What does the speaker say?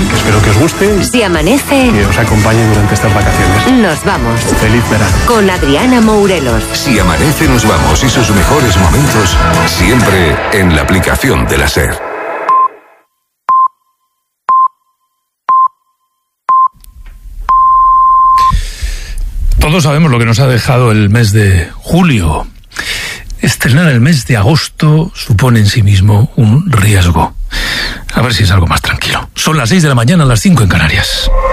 que espero que os guste. Si amanece, Que os acompañe durante estas vacaciones. nos vamos. Feliz verano. Con Adriana Mourelos. Si amanece nos vamos y sus mejores momentos siempre en la aplicación de la SER. Todos sabemos lo que nos ha dejado el mes de julio. Estrenar el mes de agosto supone en sí mismo un riesgo. A ver si es algo más tranquilo. Son las 6 de la mañana, las 5 en Canarias.